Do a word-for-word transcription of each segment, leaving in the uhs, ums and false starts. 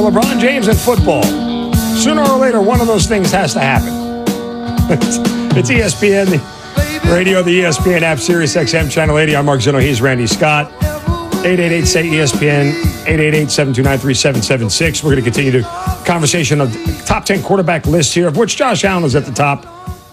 LeBron James and football. Sooner or later, one of those things has to happen. It's E S P N, the radio, the E S P N app, Sirius X M, Channel eighty. I'm Mark Zinno. He's Randy Scott. eight eight eight, S A Y, E S P N, eight eight eight, seven two nine, three seven seven six. We're going to continue the conversation of the top ten quarterback list here, of which Josh Allen is at the top.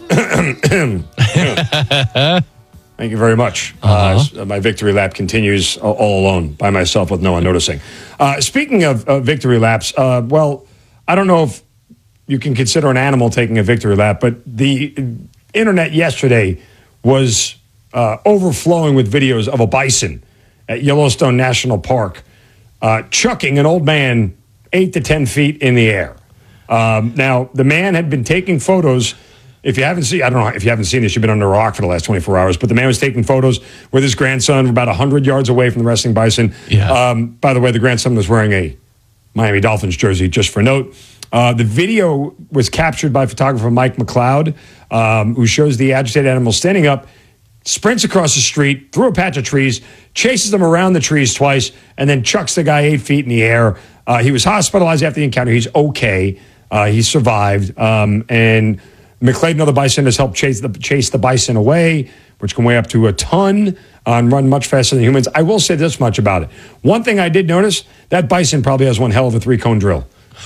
Thank you very much. Uh-huh. Uh, my victory lap continues all, all alone by myself with no one noticing. Uh, speaking of uh, victory laps, uh, well, I don't know if you can consider an animal taking a victory lap, but the internet yesterday was uh, overflowing with videos of a bison at Yellowstone National Park uh, chucking an old man eight to ten feet in the air. Um, now, the man had been taking photos. If you haven't seen, I don't know if you haven't seen this, you've been under a rock for the last twenty-four hours, but the man was taking photos with his grandson about one hundred yards away from the wrestling bison. Yeah. Um, by the way, the grandson was wearing a Miami Dolphins jersey, just for note. Uh, the video was captured by photographer Mike McLeod, um, who shows the agitated animal standing up, sprints across the street, through a patch of trees, chases them around the trees twice, and then chucks the guy eight feet in the air. Uh, he was hospitalized after the encounter. He's okay. Uh, he survived. Um, and McLeod and other bison has helped chase the, chase the bison away, which can weigh up to a ton uh, and run much faster than humans. I will say this much about it. One thing I did notice, that bison probably has one hell of a three-cone drill.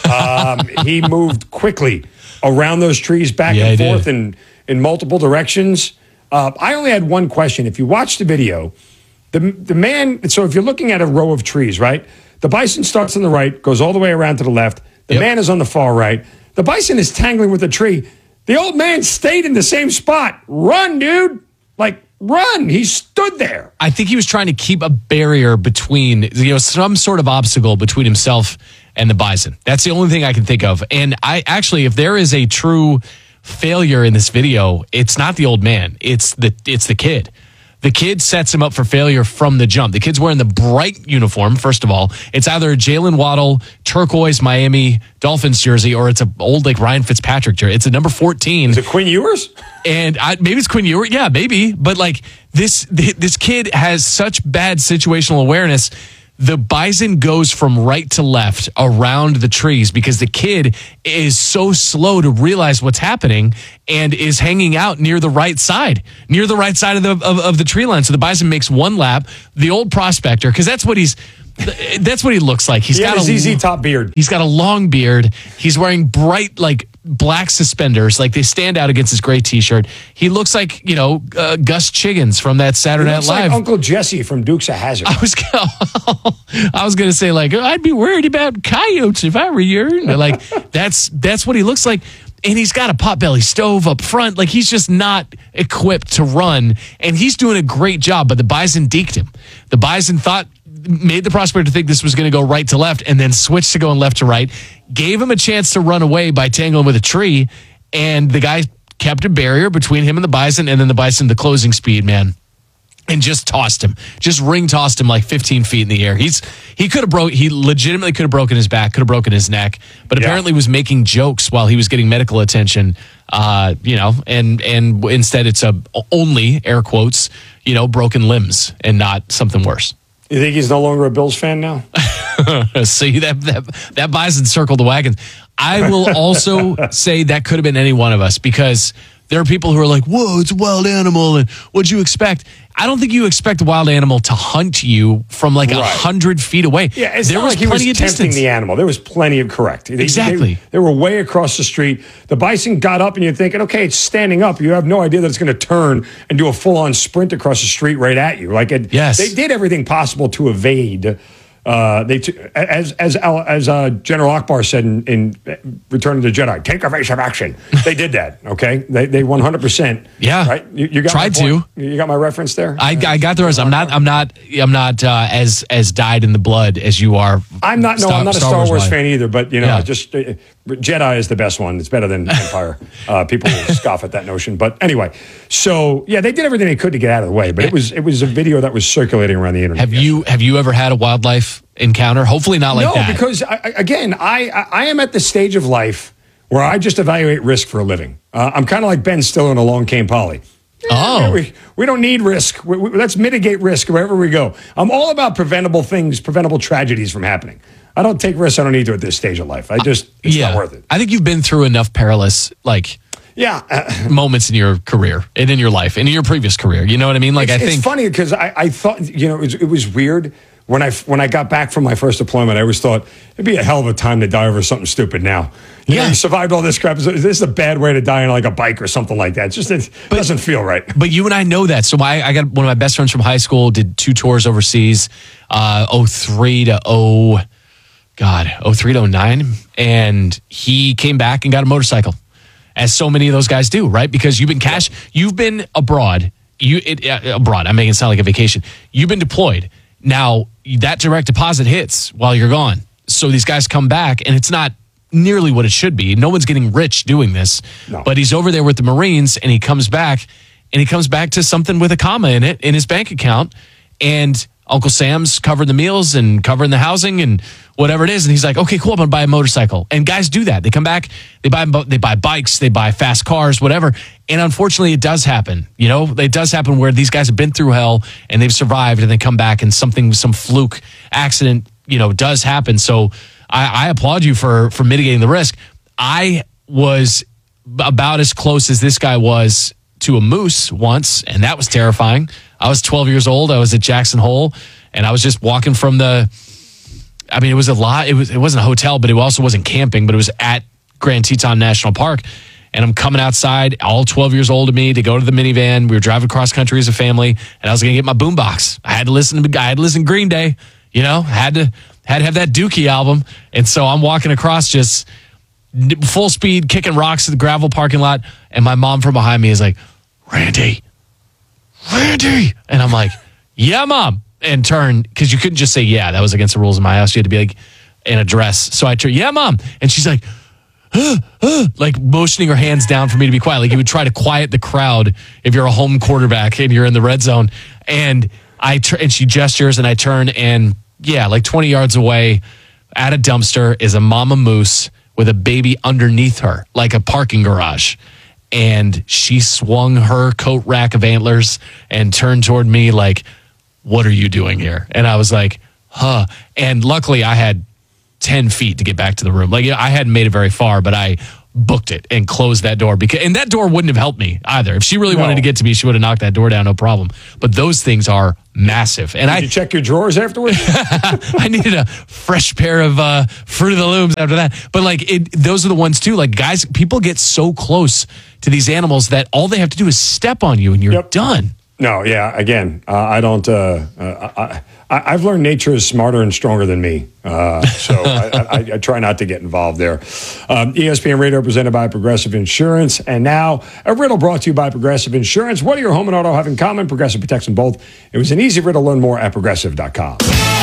Um, he moved quickly around those trees back yeah, and forth in, in multiple directions. Uh, I only had one question. If you watch the video, the the man, so if you're looking at a row of trees, right? The bison starts on the right, goes all the way around to the left. The yep. man is on the far right. The bison is tangling with the tree. The old man stayed in the same spot. Run, dude. Like, run. He stood there. I think he was trying to keep a barrier between, you know, some sort of obstacle between himself and the bison. That's the only thing I can think of. And I actually, if there is a true failure in this video, it's not the old man. It's the it's the kid. The kid sets him up for failure from the jump. The kid's wearing the bright uniform, first of all. It's either a Jalen Waddle turquoise Miami Dolphins jersey or it's a old like Ryan Fitzpatrick jersey. It's a number fourteen. Is it Quinn Ewers? And I, maybe it's Quinn Ewers. Yeah, maybe. But like this, this kid has such bad situational awareness. The bison goes from right to left around the trees because the kid is so slow to realize what's happening and is hanging out near the right side, near the right side of the of, of the tree line. So the bison makes one lap. The old prospector, because that's what he's, that's what he looks like. He's he got a Z Z a top beard. He's got a long beard. He's wearing bright like black suspenders, like they stand out against his gray T-shirt. He looks like, you know, uh, Gus Chiggins from that Saturday Night Live. Like Uncle Jesse from Dukes of Hazzard. I was gonna, I was going to say like I'd be worried about coyotes if I were you. Like that's that's what he looks like. And he's got a potbelly stove up front. Like he's just not equipped to run. And he's doing a great job. But the bison deked him. The bison thought. Made the prospector think this was going to go right to left and then switched to going left to right, gave him a chance to run away by tangling with a tree, and the guy kept a barrier between him and the bison, and then the bison, the closing speed, man, and just tossed him, just ring tossed him like fifteen feet in the air. He's He could have broke, he legitimately could have broken his back, could have broken his neck, but yeah. apparently was making jokes while he was getting medical attention, uh, you know, and, and instead it's a only, air quotes, you know, broken limbs and not something worse. You think he's no longer a Bills fan now? See, that, that that bison circled the wagons. I will also say that could have been any one of us because there are people who are like, whoa, it's a wild animal, and what'd you expect? I don't think you expect a wild animal to hunt you from like a right. hundred feet away. Yeah, it's there not was like he plenty was of tempting distance. the animal. There was plenty of correct. They, exactly. They, they were way across the street. The bison got up, and you're thinking, okay, it's standing up. You have no idea that it's going to turn and do a full-on sprint across the street right at you. Like it, yes. they did everything possible to evade. Uh, they t- as as as uh, General Akbar said in, in Return of the Jedi, take evasive action. They did that. Okay, they they one hundred percent. Yeah, right. You, you got tried to. You got my reference there. I, I got theirs. I'm not. I'm not. I'm not uh, as as dyed in the blood as you are. I'm not. No, Star, I'm not a Star, Star Wars, Wars fan either. But you know, yeah. just uh, Jedi is the best one. It's better than Empire. Uh, people will scoff at that notion. But anyway, so yeah, they did everything they could to get out of the way. But it was it was a video that was circulating around the internet. Have yesterday. you have you ever had a wildlife encounter? Hopefully not like no, that. No, because I, again, I I am at the stage of life where I just evaluate risk for a living. Uh, I'm kind of like Ben Stiller in Along Came Polly. Oh. We, we don't need risk. We, we, let's mitigate risk wherever we go. I'm all about preventable things, preventable tragedies from happening. I don't take risks I don't need to at this stage of life. I just, it's yeah. not worth it. I think you've been through enough perilous, like, yeah, uh, moments in your career and in your life and in your previous career. You know what I mean? Like, it's, I think it's funny because I, I thought, you know, it was, it was weird. When I, when I got back from my first deployment, I always thought it'd be a hell of a time to die over something stupid now. You Yeah. know, you survived all this crap. This is a bad way to die on like a bike or something like that. It's just, it But- doesn't feel right. But you and I know that. So I, I got one of my best friends from high school, did two tours overseas, uh, oh three to oh, God, oh three to oh nine. And he came back and got a motorcycle, as so many of those guys do, right? Because you've been cash, you've been abroad, you it, uh, abroad. I'm making it sound like a vacation. You've been deployed. Now that direct deposit hits while you're gone. So these guys come back, and it's not nearly what it should be. No one's getting rich doing this, No. but he's over there with the Marines, and he comes back, and he comes back to something with a comma in it in his bank account, and Uncle Sam's covering the meals and covering the housing and whatever it is, and he's like, "Okay, cool, I'm gonna buy a motorcycle." And guys do that. They come back, they buy they buy bikes, they buy fast cars, whatever. And unfortunately, it does happen. You know, it does happen where these guys have been through hell and they've survived, and they come back and something, some fluke accident, you know, does happen. So I, I applaud you for for mitigating the risk. I was about as close as this guy was to a moose once, and that was terrifying. I was twelve years old. I was at Jackson Hole, and I was just walking from the. I mean, it was a lot. It was. It wasn't a hotel, but it also wasn't camping. But it was at Grand Teton National Park, and I'm coming outside, all twelve years old of me, to go to the minivan. We were driving cross country as a family, and I was going to get my boombox. I had to listen to. I had to listen to Green Day. You know, had to had to have that Dookie album, and so I'm walking across just full speed, kicking rocks at the gravel parking lot, and my mom from behind me is like, "Randy, Randy," and I'm like, "Yeah, Mom," and turn, because you couldn't just say yeah. That was against the rules in my house. You had to be like in a dress. So I turned, "Yeah, Mom," and she's like, uh, uh, like motioning her hands down for me to be quiet. Like you would try to quiet the crowd if you're a home quarterback and you're in the red zone. And I tur- and she gestures, and I turn, and yeah, like twenty yards away at a dumpster is a mama moose with a baby underneath her, like a parking garage. And she swung her coat rack of antlers and turned toward me like, "What are you doing here?" And I was like, huh. And luckily I had ten feet to get back to the room. Like, you know, I hadn't made it very far, but I booked it and closed that door, because, and that door wouldn't have helped me either. If she really No. wanted to get to me, she would have knocked that door down, no problem. But those things are massive. And Did I, you check your drawers afterwards? I needed a fresh pair of uh, Fruit of the Looms after that. But like, it, those are the ones too. Like, guys, people get so close to these animals that all they have to do is step on you and you're Yep. done. No, yeah. Again, uh, I don't. Uh, uh, I, I, I've learned nature is smarter and stronger than me, uh, so I, I, I try not to get involved there. Um, E S P N Radio presented by Progressive Insurance, and now a riddle brought to you by Progressive Insurance. What do your home and auto have in common? Progressive protects them both. It was an easy riddle. Learn more at progressive dot com.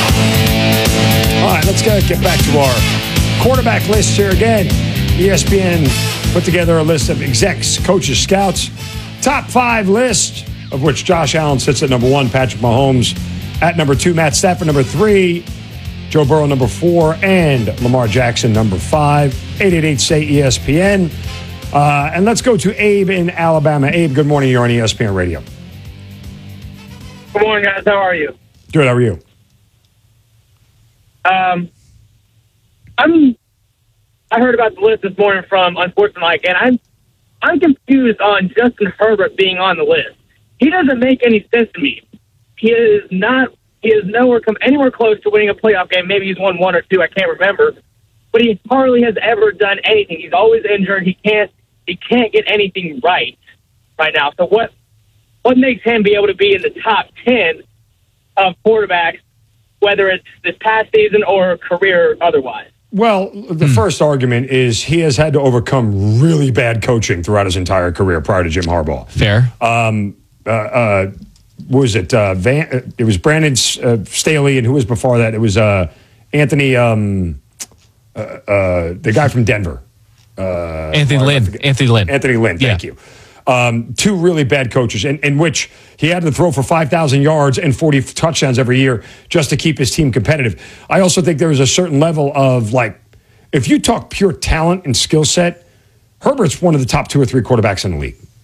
All right, let's go get back to our quarterback list here again. E S P N put together a list of execs, coaches, scouts, top five list, of which Josh Allen sits at number one, Patrick Mahomes at number two, Matt Stafford number three, Joe Burrow number four, and Lamar Jackson number five. eight eight eight, S A Y, E S P N. Uh, and let's go to Abe in Alabama. Abe, good morning. You're on E S P N Radio. Good morning, guys. How are you? Good. How are you? Um, I'm. I heard about the list this morning from Unsportsmanlike, and I'm I'm confused on Justin Herbert being on the list. He doesn't make any sense to me. He is not. He is nowhere come anywhere close to winning a playoff game. Maybe he's won one or two. I can't remember, but he hardly has ever done anything. He's always injured. He can't. He can't get anything right right now. So what? What makes him be able to be in the top ten of quarterbacks, whether it's this past season or career otherwise? Well, the Hmm. first argument is he has had to overcome really bad coaching throughout his entire career prior to Jim Harbaugh. Fair. Um, uh, uh, what was it? Uh, Van, uh, it was Brandon uh, Staley, and who was before that? It was uh, Anthony, um, uh, uh, the guy from Denver. Uh, Anthony Mark, I Lynn. forget- Anthony Lynn. Anthony Lynn, thank Yeah. you. Um, two really bad coaches, in, in which he had to throw for five thousand yards and forty touchdowns every year just to keep his team competitive. I also think there was a certain level of, like, if you talk pure talent and skill set, Herbert's one of the top two or three quarterbacks in the league.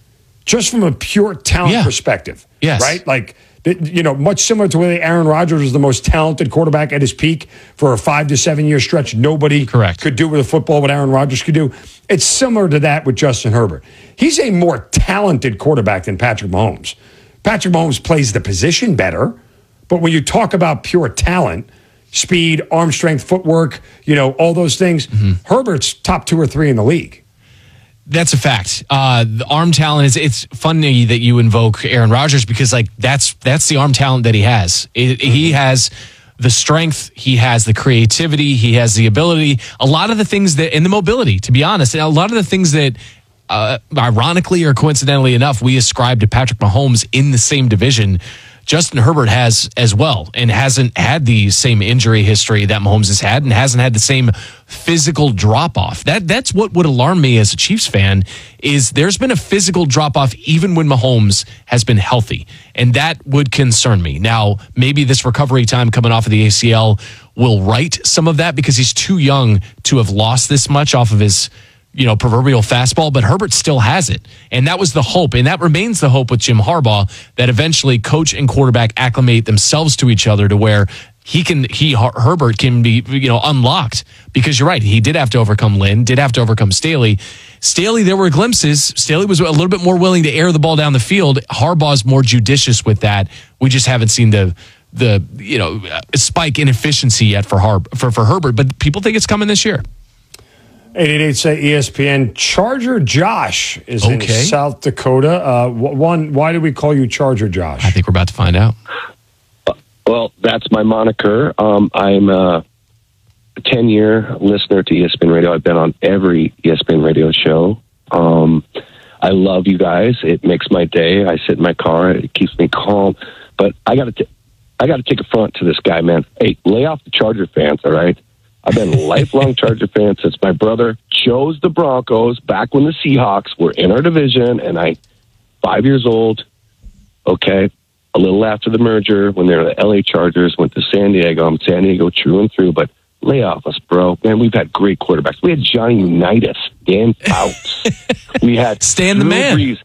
just from a pure talent Yeah. perspective. Yes. Right? Like, th- you know, much similar to when Aaron Rodgers was the most talented quarterback at his peak for a five to seven year stretch. Nobody Correct. could do with a football what Aaron Rodgers could do. It's similar to that with Justin Herbert. He's a more talented quarterback than Patrick Mahomes. Patrick Mahomes plays the position better, but when you talk about pure talent, speed, arm strength, footwork, you know, all those things, Mm-hmm. Herbert's top two or three in the league. That's a fact. Uh, the arm talent is. It's funny that you invoke Aaron Rodgers because, like, that's that's the arm talent that he has. It, He has the strength, he has the creativity, he has the ability. A lot of the things that, and the mobility, to be honest, and a lot of the things that, uh, ironically or coincidentally enough, we ascribe to Patrick Mahomes in the same division. Justin Herbert has as well, and hasn't had the same injury history that Mahomes has had, and hasn't had the same physical drop off. That that's what would alarm me as a Chiefs fan. Is there's been a physical drop off even when Mahomes has been healthy, and that would concern me. Now, maybe this recovery time coming off of the A C L will right some of that because he's too young to have lost this much off of his, you know, proverbial fastball, but Herbert still has it. And that was the hope. And that remains the hope with Jim Harbaugh, that eventually coach and quarterback acclimate themselves to each other to where he can, he, Her- Herbert can be, you know, unlocked. Because you're right. He did have to overcome Lynn, did have to overcome Staley. Staley, there were glimpses. Staley was a little bit more willing to air the ball down the field. Harbaugh's more judicious with that. We just haven't seen the, the, you know, spike in efficiency yet for Harb, for, for Herbert, but people think it's coming this year. eight eight eight say E S P N. Charger Josh is in Okay. South Dakota. Uh, wh- one, why do we call you Charger Josh? I think we're about to find out. Well, that's my moniker. Um, I'm a ten-year listener to E S P N Radio. I've been on every E S P N Radio show. Um, I love you guys. It makes my day. I sit in my car. It keeps me calm. But I got to, I got to take a front to this guy, man. Hey, lay off the Charger fans, all right? I've been a lifelong Charger fan since my brother chose the Broncos back when the Seahawks were in our division, and I, five years old, okay, a little after the merger, when they were the L A Chargers, went to San Diego. I'm San Diego true and through, but lay off us, bro. Man, we've had great quarterbacks. We had Johnny Unitas, Dan Fouts. We had Stan the Drew man. Brees.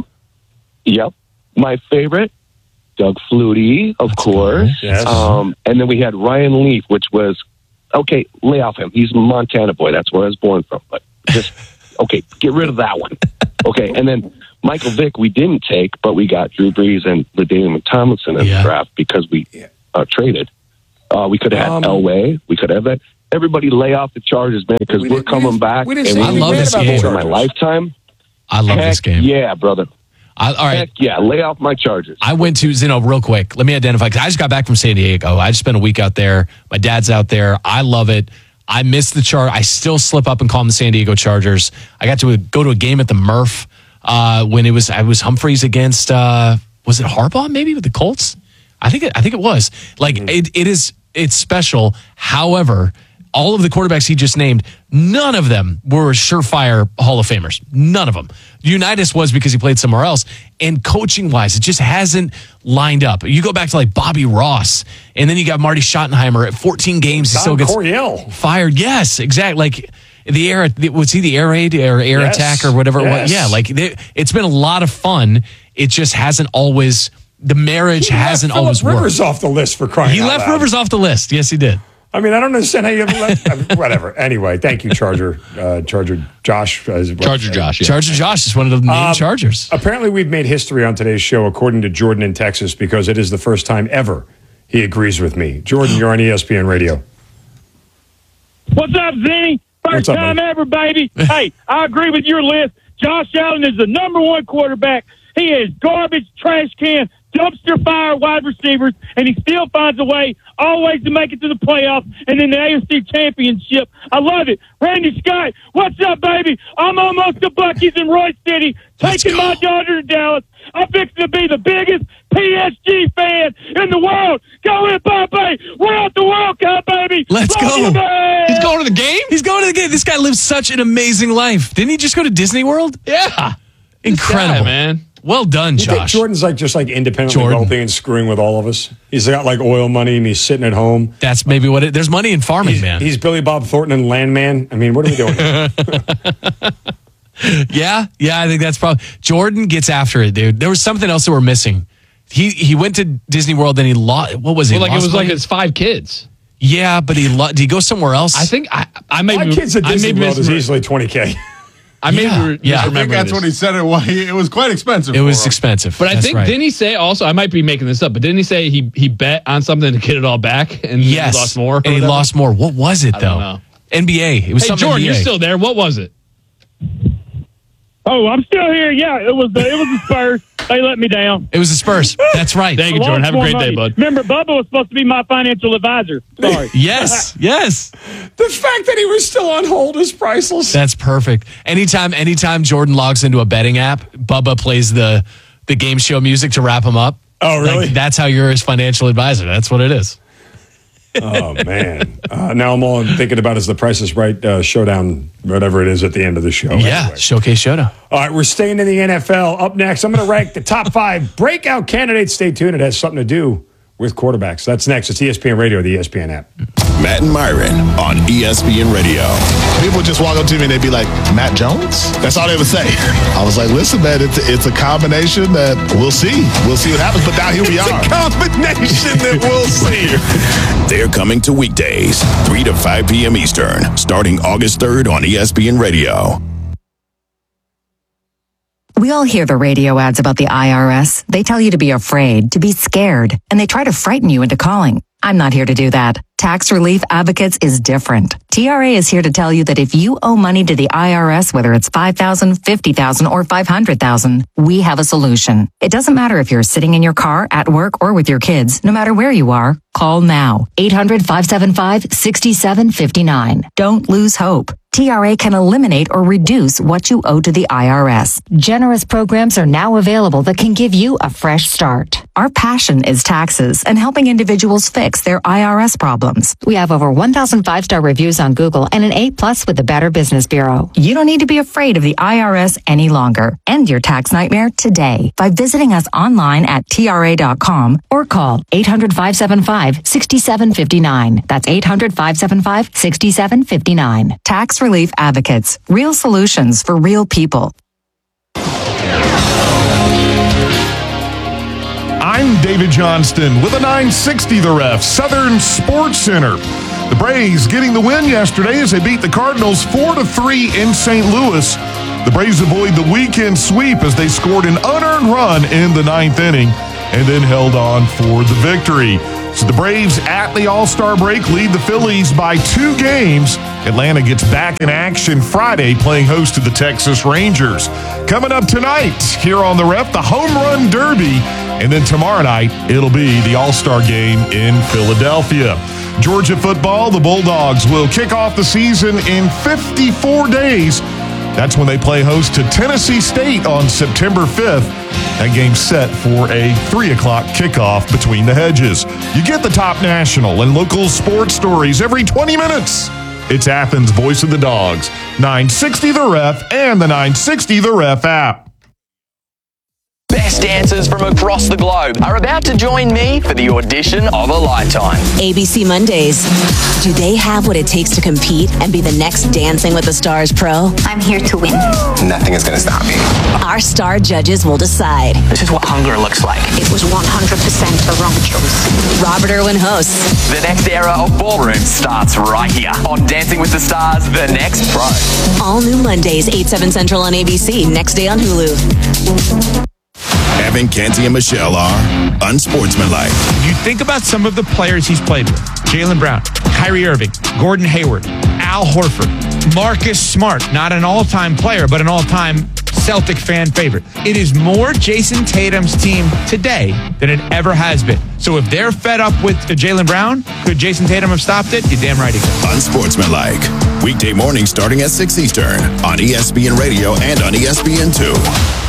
Yep. My favorite, Doug Flutie, of That's course. cool. Yes. Um, and then we had Ryan Leaf, which was, okay, lay off him. He's a Montana boy. That's where I was born from. But just, okay, get rid of that one. Okay, and then Michael Vick we didn't take, but we got Drew Brees and LaDainian Tomlinson in Yeah. the draft because we uh, traded. Uh, we could have had Um, Elway. We could have that. Everybody lay off the Chargers, man, because We we're didn't- we coming didn't- back. we didn't and say we anything love bad this about the game in my Chargers. lifetime. I love Heck this game. yeah, brother. I, all right. Heck yeah, lay off my Chargers. I went to Zeno real quick. Let me identify, because I just got back from San Diego. I just spent a week out there. My dad's out there. I love it. I miss the chart. I still slip up and call them the San Diego Chargers. I got to go to a game at the Murph uh, when it was I was Humphreys against uh, was it Harbaugh maybe with the Colts? I think it, I think it was. Like it, it is it's special. However, all of the quarterbacks he just named, none of them were surefire Hall of Famers. None of them. Unitas was because he played somewhere else. And coaching wise, it just hasn't lined up. You go back to like Bobby Ross, and then you got Marty Schottenheimer at fourteen games. He Don still gets Coryell. fired. Yes, exactly. Like the air, was he the air raid or air Yes. attack or whatever it Yes. was? Yeah, like they, it's been a lot of fun. It just hasn't always, the marriage He left hasn't Phillip always Rivers worked. off the list for crying He out left loud. Rivers off the list. Yes, he did. I mean, I don't understand how you ever let, I mean, whatever. Anyway, thank you, Charger, uh, Charger Josh. As, Charger Josh. Yeah. Charger Josh is one of the main Um, Chargers. Apparently, we've made history on today's show, according to Jordan in Texas, because it is the first time ever he agrees with me. Jordan, you're on E S P N Radio. What's up, Zinni? First What's up, time buddy? ever, baby. Hey, I agree with your list. Josh Allen is the number one quarterback. He is garbage, trash can, dumpster fire wide receivers, and he still finds a way always to make it to the playoffs and in the A F C Championship. I love it. Randy Scott, what's up, baby? I'm almost to Buc-ee's in Roy City, Let's taking go. my daughter to Dallas. I'm fixing to be the biggest P S G fan in the world. Go in, Poppy. We're at the World Cup, baby. Let's Love go. you, man. He's going to the game? He's going to the game. This guy lives such an amazing life. Didn't he just go to Disney World? Yeah. Incredible, guy, man. Well done, You think Josh. Jordan's like just like independently Jordan. wealthy and screwing with all of us? He's got like oil money and he's sitting at home. That's maybe what it. There's money in farming, He's, man. he's Billy Bob Thornton and Landman. I mean, what are we doing here? Yeah, yeah, I think that's probably Jordan gets after it, dude. There was something else that we're missing. He he went to Disney World, then he lost. What was he? Well, like it lost was like money? his five kids. Yeah, but he lo- did he go somewhere else? I think I I may My be, kids at I may Disney be World is misremembering- easily twenty K. I may Yeah, be yeah. I I think misremembering that's this. what he said. It was, it was quite expensive. it for was him. expensive. But I That's think right. didn't he say also? I might be making this up, but didn't he say he he bet on something to get it all back and yes, he lost more? or and he whatever? lost more. What was it I though? don't know. N B A. It was Hey something Jordan, N B A. you're still there. What was it? Oh, I'm still here. Yeah, it was the, it was the Spurs. They let me down. It was the Spurs. That's right. Thank you, I Jordan. lost Have a more great day, money. bud. Remember, Bubba was supposed to be my financial advisor. Sorry. Yes, yes. The fact that he was still on hold is priceless. That's perfect. Anytime, anytime Jordan logs into a betting app, Bubba plays the the game show music to wrap him up. Oh, really? Like, that's how you're his financial advisor. That's what it is. Oh, man. Uh, now I'm all I'm thinking about is the Price is Right uh, showdown, whatever it is at the end of the show. Yeah, Anyway. Showcase Showdown. All right, we're staying in the N F L. Up next, I'm going to rank the top five breakout candidates. Stay tuned. It has something to do with quarterbacks. That's next. It's E S P N Radio, the E S P N app. Matt and Myron on E S P N Radio. People would just walk up to me and they'd be like, Matt Jones? That's all they would say. I was like, listen, man, it's, it's a combination that we'll see. We'll see what happens. But now here we are. Combination that we'll see. They're coming to weekdays, three to five p.m. Eastern, starting August third on E S P N Radio. We all hear the radio ads about the I R S. They tell you to be afraid, to be scared, and they try to frighten you into calling. I'm not here to do that. Tax Relief Advocates is different. T R A is here to tell you that if you owe money to the I R S, whether it's five thousand dollars, fifty thousand dollars, or five hundred thousand dollars, we have a solution. It doesn't matter if you're sitting in your car, at work, or with your kids. No matter where you are, call now. eight hundred, five seven five, six seven five nine. Don't lose hope. T R A can eliminate or reduce what you owe to the I R S. Generous programs are now available that can give you a fresh start. Our passion is taxes and helping individuals fix their I R S problems. We have over one thousand five-star reviews on Google and an A plus with the Better Business Bureau. You don't need to be afraid of the I R S any longer. End your tax nightmare today by visiting us online at T R A dot com or call eight hundred, five seven five, six seven five nine. That's eight hundred, five seven five, six seven five nine. Tax Relief Advocates. Real solutions for real people. I'm David Johnston with a nine sixty The Ref, Southern Sports Center. The Braves getting the win yesterday as they beat the Cardinals four to three in Saint Louis. The Braves avoid the weekend sweep as they scored an unearned run in the ninth inning and then held on for the victory. So the Braves at the All-Star break lead the Phillies by two games. Atlanta gets back in action Friday playing host to the Texas Rangers. Coming up tonight here on The Ref, the Home Run Derby. And then tomorrow night, it'll be the All-Star game in Philadelphia. Georgia football, the Bulldogs will kick off the season in fifty-four days. That's when they play host to Tennessee State on September fifth. That game's set for a three o'clock kickoff between the hedges. You get the top national and local sports stories every twenty minutes. It's Athens' Voice of the Dogs, nine sixty The Ref, and the nine sixty The Ref app. Best dancers from across the globe are about to join me for the audition of a lifetime. A B C Mondays. Do they have what it takes to compete and be the next Dancing with the Stars pro? I'm here to win. Nothing is going to stop me. Our star judges will decide. This is what hunger looks like. It was one hundred percent a wrong choice. Robert Irwin hosts. The next era of ballroom starts right here on Dancing with the Stars, the next pro. All new Mondays, eight, seven Central on A B C. Next day on Hulu. Evan Canty and Michelle are unsportsmanlike. You think about some of the players he's played with. Jaylen Brown, Kyrie Irving, Gordon Hayward, Al Horford, Marcus Smart, not an all-time player, but an all-time Celtic fan favorite. It is more Jason Tatum's team today than it ever has been. So if they're fed up with Jaylen Brown, could Jason Tatum have stopped it? You're damn right he could. Unsportsmanlike. Weekday mornings starting at six Eastern on E S P N Radio and on E S P N two.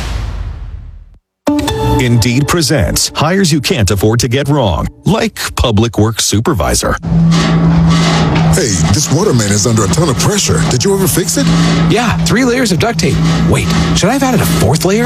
Indeed presents hires you can't afford to get wrong, like public works supervisor. Hey, this waterman is under a ton of pressure. Did you ever fix it? Yeah, three layers of duct tape. Wait, should I have added a fourth layer?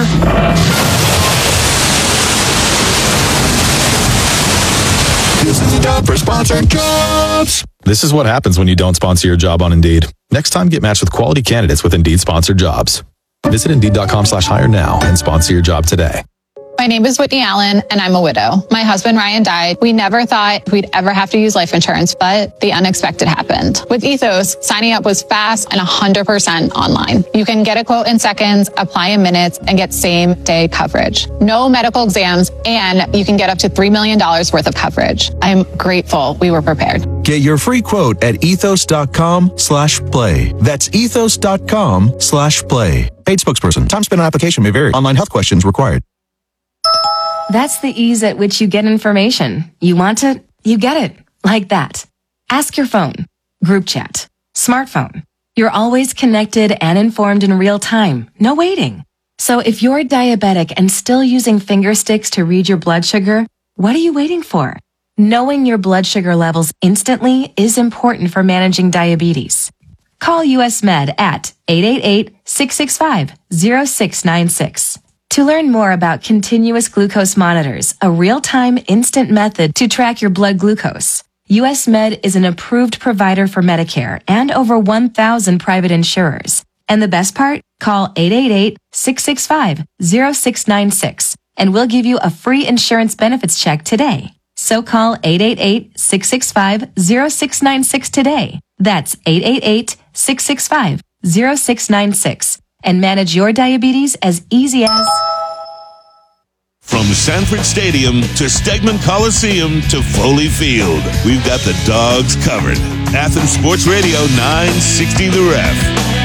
This is the job for sponsored jobs. This is what happens when you don't sponsor your job on Indeed. Next time, get matched with quality candidates with Indeed sponsored jobs. Visit Indeed.com slash hire now and sponsor your job today. My name is Whitney Allen, and I'm a widow. My husband, Ryan, died. We never thought we'd ever have to use life insurance, but the unexpected happened. With Ethos, signing up was fast and one hundred percent online. You can get a quote in seconds, apply in minutes, and get same-day coverage. No medical exams, and you can get up to three million dollars worth of coverage. I'm grateful we were prepared. Get your free quote at ethos.com slash play. That's ethos.com slash play. Paid spokesperson. Time spent on application may vary. Online health questions required. That's the ease at which you get information. You want it, you get it. Like that. Ask your phone. Group chat. Smartphone. You're always connected and informed in real time. No waiting. So if you're diabetic and still using finger sticks to read your blood sugar, what are you waiting for? Knowing your blood sugar levels instantly is important for managing diabetes. Call U S Med at eight eight eight, six six five, zero six nine six. To learn more about continuous glucose monitors, a real-time instant method to track your blood glucose, U S Med is an approved provider for Medicare and over one thousand private insurers. And the best part? Call eight eight eight, six six five, zero six nine six and we'll give you a free insurance benefits check today. So call eight eight eight, six six five, zero six nine six today. That's eight eight eight, six six five, zero six nine six. And manage your diabetes as easy as... From Sanford Stadium to Stegman Coliseum to Foley Field, we've got the dogs covered. Athens Sports Radio nine sixty The Ref.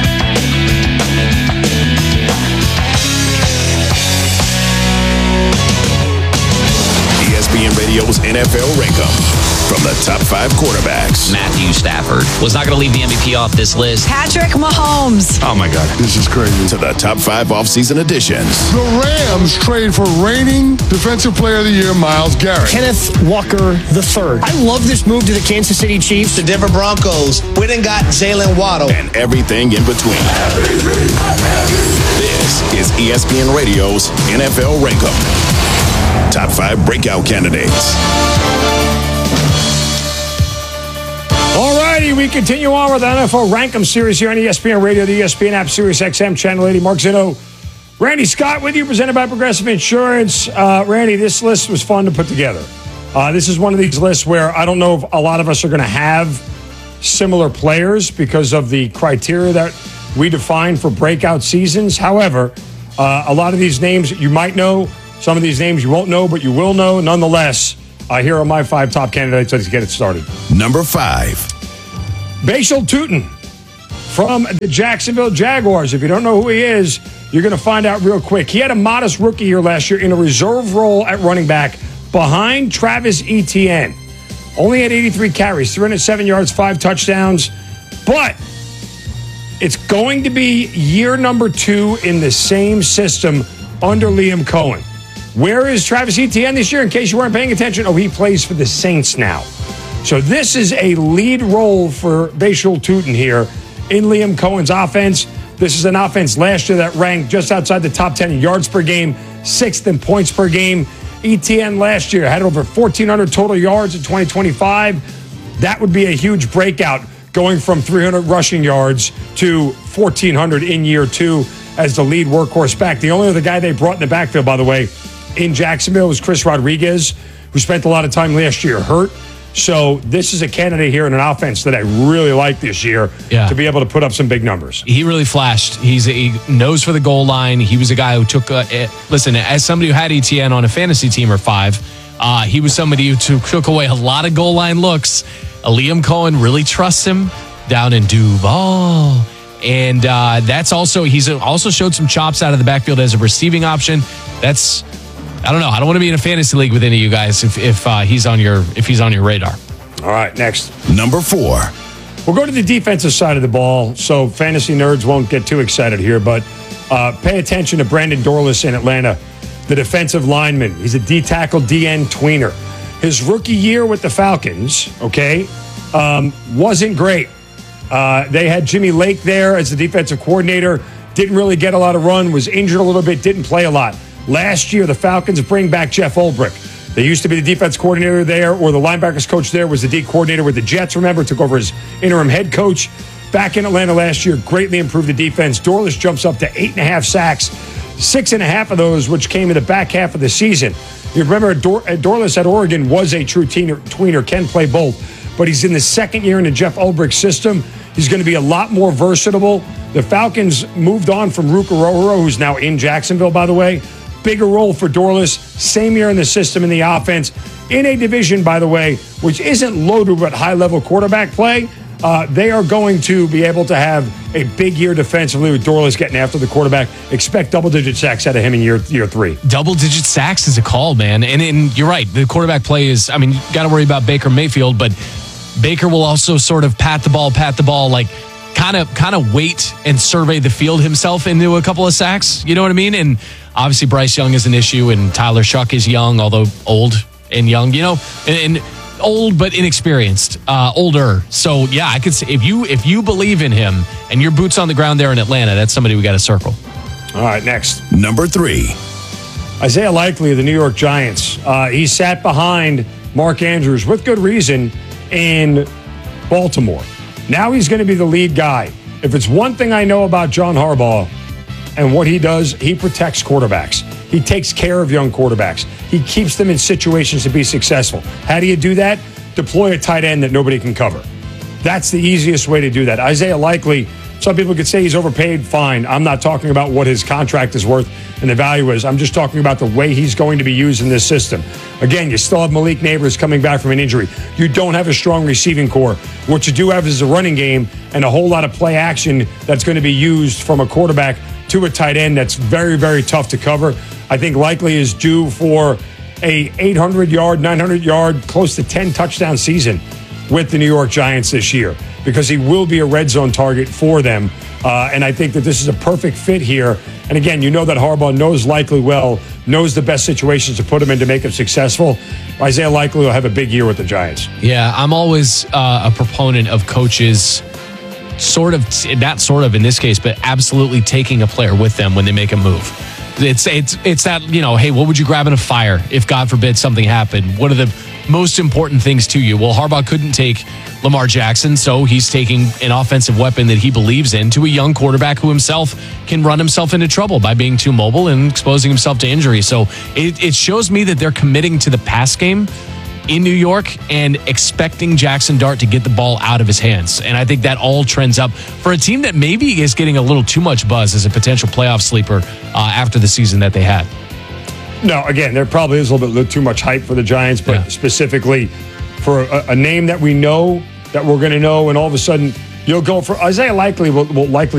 E S P N Radio's N F L Rankum. From the top five quarterbacks. Matthew Stafford was not going to leave the M V P off this list. Patrick Mahomes. Oh, my God. This is crazy. To the top five offseason additions. The Rams trade for reigning Defensive Player of the Year, Myles Garrett. Kenneth Walker the third. I love this move to the Kansas City Chiefs. The Denver Broncos went and got Jalen Waddle. And everything in between. This is E S P N Radio's N F L Rankum. Top five breakout candidates. All righty, we continue on with the N F L Rankum series here on E S P N Radio, the E S P N app, Sirius X M, Channel eighty. Mark Zeno, Randy Scott with you, presented by Progressive Insurance. Uh, Randy, this list was fun to put together. Uh, this is one of these lists where I don't know if a lot of us are going to have similar players because of the criteria that we define for breakout seasons. However, uh, a lot of these names you might know, some of these names you won't know, but you will know. Nonetheless, uh, here are my five top candidates. Let's get it started. Number five. Bashal Tutin from the Jacksonville Jaguars. If you don't know who he is, you're going to find out real quick. He had a modest rookie year last year in a reserve role at running back behind Travis Etienne. Only had eighty-three carries, three hundred seven yards, five touchdowns. But it's going to be year number two in the same system under Liam Cohen. Where is Travis Etienne this year? In case you weren't paying attention, oh, he plays for the Saints now. So this is a lead role for Bashal Tutin here in Liam Cohen's offense. This is an offense last year that ranked just outside the top ten in yards per game, sixth in points per game. Etienne last year had over fourteen hundred total yards in twenty twenty-five. That would be a huge breakout, going from three hundred rushing yards to fourteen hundred in year two as the lead workhorse back. The only other guy they brought in the backfield, by the way, in Jacksonville was Chris Rodriguez, who spent a lot of time last year hurt. So this is a candidate here in an offense that I really like this year yeah. to be able to put up some big numbers. He really flashed. He's a, he knows for the goal line. He was a guy who took, uh, it, listen, as somebody who had Etienne on a fantasy team or five, uh, he was somebody who took, took away a lot of goal line looks. Uh, Liam Cohen really trusts him down in Duval. And uh, that's also, he's also showed some chops out of the backfield as a receiving option. That's, I don't know. I don't want to be in a fantasy league with any of you guys if if uh, he's on your if he's on your radar. All right, next. Number four. We'll go to the defensive side of the ball, so fantasy nerds won't get too excited here, but uh, pay attention to Brandon Dorlus in Atlanta, the defensive lineman. He's a D-tackle, D N tweener. His rookie year with the Falcons, okay, um, wasn't great. Uh, they had Jimmy Lake there as the defensive coordinator. Didn't really get a lot of run, was injured a little bit, didn't play a lot. Last year, the Falcons bring back Jeff Ulbrich. They used to be the defense coordinator there, or the linebackers coach there was the D coordinator with the Jets, remember, took over as interim head coach. back in Atlanta last year, greatly improved the defense. Dorlus jumps up to eight and a half sacks, six and a half of those, which came in the back half of the season. You remember, Dor- Dorlus at Oregon was a true tweener, tweener, can play both, but he's in the second year in the Jeff Ulbrich system. He's going to be a lot more versatile. The Falcons moved on from Ruka Rohoro, who's now in Jacksonville, by the way. Bigger role for Dorlus, same year in the system in the offense. In a division, by the way, which isn't loaded with high-level quarterback play, uh, they are going to be able to have a big year defensively with Dorlus getting after the quarterback. Expect double-digit sacks out of him in year year three. Double-digit sacks is a call, man. And, and you're right. The quarterback play is, I mean, you got to worry about Baker Mayfield, but Baker will also sort of pat the ball, pat the ball, like kind of kind of wait and survey the field himself into a couple of sacks. You know what I mean? And obviously Bryce Young is an issue, and Tyler Shuck is young, although old and young, you know, and, and old but inexperienced, uh, older. So yeah, I could say if you if you believe in him and your boots on the ground there in Atlanta, that's somebody we got to circle. All right, next. Number three. Isaiah Likely of the New York Giants. Uh, he sat behind Mark Andrews with good reason in Baltimore. Now he's going to be the lead guy. If it's one thing I know about John Harbaugh and what he does, he protects quarterbacks. He takes care of young quarterbacks. He keeps them in situations to be successful. How do you do that? Deploy a tight end that nobody can cover. That's the easiest way to do that. Isaiah Likely, some people could say he's overpaid. Fine. I'm not talking about what his contract is worth and the value is. I'm just talking about the way he's going to be used in this system. Again, you still have Malik Neighbors coming back from an injury. You don't have a strong receiving core. What you do have is a running game and a whole lot of play action that's going to be used from a quarterback to a tight end that's very, very tough to cover. I think Likely is due for a eight hundred yard, nine hundred yard, close to ten touchdown season with the New York Giants this year, because he will be a red zone target for them. Uh, and I think that this is a perfect fit here. And again, you know that Harbaugh knows Likely well, knows the best situations to put him in to make him successful. Isaiah Likely will have a big year with the Giants. Yeah, I'm always uh, a proponent of coaches sort of, not sort of in this case, but absolutely taking a player with them when they make a move. It's it's it's that, you know, hey, what would you grab in a fire if, God forbid, something happened? What are the most important things to you? Well, Harbaugh couldn't take Lamar Jackson, so he's taking an offensive weapon that he believes in to a young quarterback who himself can run himself into trouble by being too mobile and exposing himself to injury. So it, it shows me that they're committing to the pass game in New York and expecting Jackson Dart to get the ball out of his hands. And I think that all trends up for a team that maybe is getting a little too much buzz as a potential playoff sleeper uh, after the season that they had. No, again, there probably is a little bit too much hype for the Giants, but yeah. specifically for a, a name that we know, that we're going to know, and all of a sudden you'll go for Isaiah Likely will, will likely